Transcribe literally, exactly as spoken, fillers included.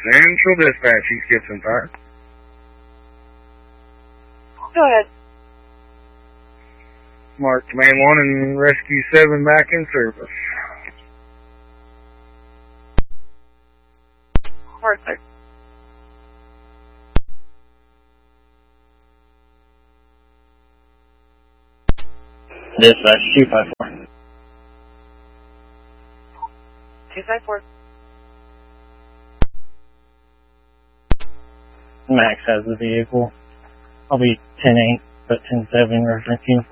Central Dispatch, East Gibson Fire. Go ahead. Mark Command one and Rescue seven back in service. Mark six. Dispatch two five four. two five four. Max has the vehicle. I'll be ten eight, but ten seven reference uniform.